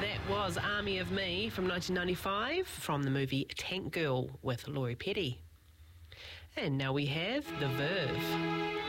That was Army of Me from 1995 from the movie Tank Girl with Laurie Petty. And now we have The Verve.